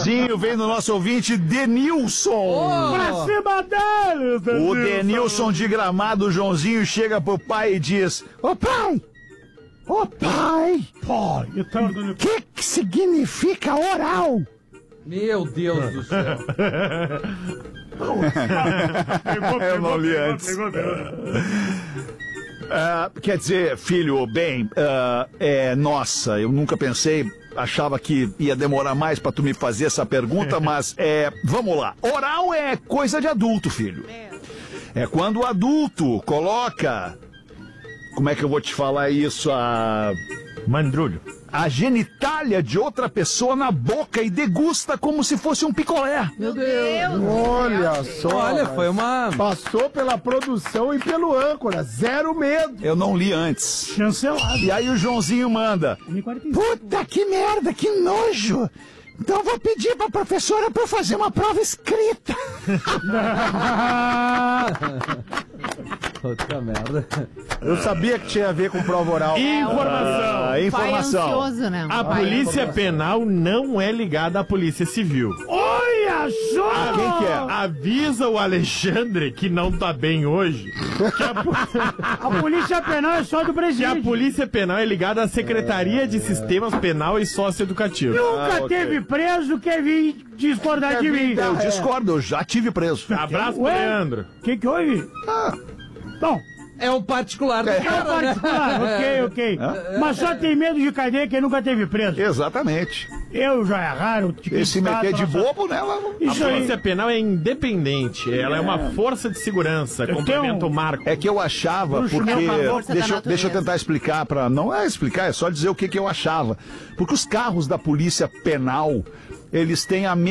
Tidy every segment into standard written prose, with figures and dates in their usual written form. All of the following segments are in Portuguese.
Joãozinho vem do nosso ouvinte Denilson. Pra cima deles, O Denilson de Gramado, o Joãozinho chega pro pai e diz: Ô pai, o que significa oral? Meu Deus do céu. Eu não li antes. Quer dizer, filho, bem, nossa, eu nunca pensei, achava que ia demorar mais pra tu me fazer essa pergunta, mas vamos lá. Oral é coisa de adulto, filho. É quando o adulto coloca, como é que eu vou te falar isso, Mandrulho. a genitália de outra pessoa na boca e degusta como se fosse um picolé. Meu Deus. Olha só. Olha, foi uma... Passou pela produção e pelo âncora. Zero medo. Eu não li antes. Cancelado. E aí o Joãozinho manda: Puta que merda, que nojo! Então vou pedir pra professora pra eu fazer uma prova escrita. Puta merda. Eu sabia que tinha a ver com prova oral. Informação. Informação. Pai ansioso, né? A polícia penal não é ligada à polícia civil. Olha só! Quem que é? Avisa o Alexandre, que não tá bem hoje, que A polícia penal é só do que a presidente. polícia penal é ligada à Secretaria de Sistemas Penal e Socioeducativo. Nunca teve preso quer vir discordar de mim. Eu discordo, eu já tive preso. Abraço pro Ué? Leandro. O que houve? Bom, É um particular do é cara, né? particular, ok. Mas só tem medo de cadeia quem nunca teve preso. Exatamente. Eu já é raro. Esse meter de bobo, né? A Isso aí. polícia penal é independente, ela é uma força de segurança, complementa o Marco. É que eu achava, Bruxo porque... não, pra força da Deixa eu natureza. tentar explicar pra... Não é explicar, é só dizer o que eu achava. Porque os carros da polícia penal, eles têm a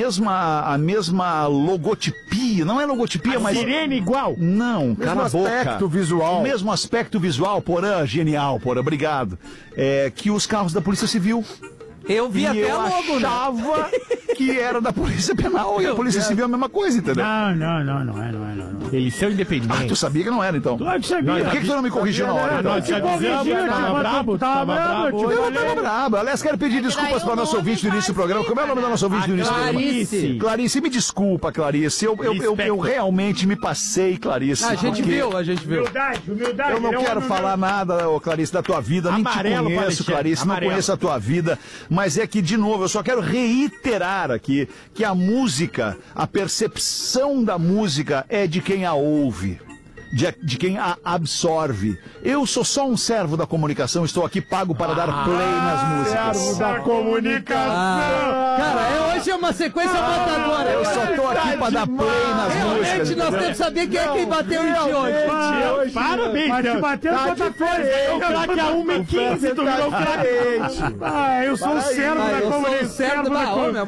mesma logotipia. Não é logotipia, mas... Sirene igual. Não, cala a boca. aspecto visual. O mesmo aspecto visual, Porã, genial, Porã, obrigado. Que os carros da Polícia Civil. Eu vi E até eu logo, né? achava que era da Polícia Penal e a Polícia Civil é a mesma coisa, entendeu? Não é. Eles são Ah, independentes. tu sabia que não era, então? Claro que sabia. Por que tu não me corrigiu na hora, então? Nós já dizemos, tava brabo, Eu não tava brabo. Aliás, quero pedir desculpas para nosso ouvinte do início do programa. Como é o nome da nossa ouvinte do início do programa? Clarice. Clarice, me desculpa, Clarice. Eu realmente me passei, Clarice. A gente porque viu, a gente viu. Humildade. Eu não quero falar nada, ô Clarice, da tua vida. Nem te Amarelo, conheço, Alexandre, Clarice. Não amarelo. conheço a tua vida. Mas é que, de novo, eu só quero reiterar aqui que a música, a percepção da música é de quem a ouve. De quem a absorve. Eu sou só um servo da comunicação, estou aqui pago para dar play nas músicas. Servo da comunicação. Cara, hoje é uma sequência matadora. Eu só tô aqui para dar play nas Realmente músicas. nós temos que saber quem é quem bateu em ti hoje. Parabéns, Mas te Deus. bateu Tá contra diferente. O craque a 1h15, tu virou craque. Eu sou o servo da Eu sou o comunicação. certo da homem,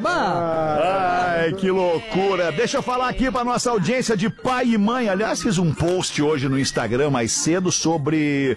Ai, que loucura. Deixa eu falar aqui para nossa audiência de pai e mãe. Aliás, fiz um post hoje no Instagram mais cedo sobre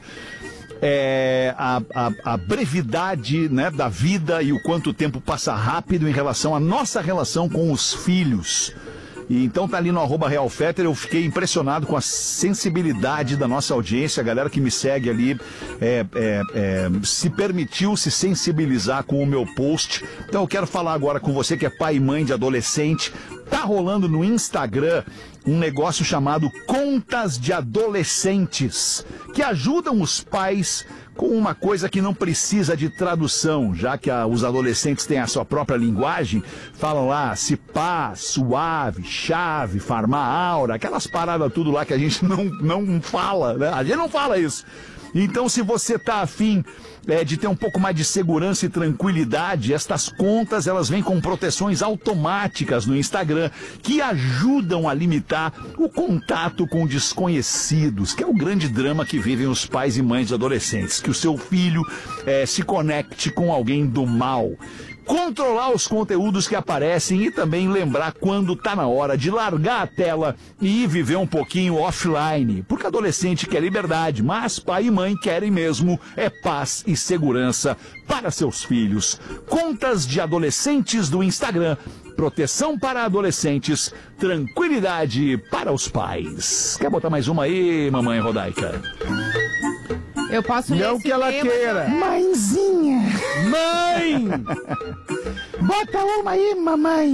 a brevidade, né, da vida e o quanto o tempo passa rápido em relação à nossa relação com os filhos. E então tá ali no @RealFetter, eu fiquei impressionado com a sensibilidade da nossa audiência, a galera que me segue ali se permitiu se sensibilizar com o meu post. Então eu quero falar agora com você que é pai e mãe de adolescente. Tá rolando no Instagram um negócio chamado Contas de Adolescentes, que ajudam os pais com uma coisa que não precisa de tradução, já que os adolescentes têm a sua própria linguagem, falam lá cipá, suave, chave, farmar aura, aquelas paradas tudo lá que a gente não fala, né? A gente não fala isso. Então, se você tá afim de ter um pouco mais de segurança e tranquilidade, estas contas, elas vêm com proteções automáticas no Instagram, que ajudam a limitar o contato com desconhecidos, que é o grande drama que vivem os pais e mães de adolescentes, que o seu filho se conecte com alguém do mal. Controlar os conteúdos que aparecem e também lembrar quando tá na hora de largar a tela e viver um pouquinho offline. Porque adolescente quer liberdade, mas pai e mãe querem mesmo paz e segurança para seus filhos. Contas de adolescentes do Instagram. Proteção para adolescentes, tranquilidade para os pais. Quer botar mais uma aí, mamãe Rodaica? Eu posso ler Não esse que ela e-mail, queira. mas- Mãezinha, Mãe! bota uma aí, mamãe.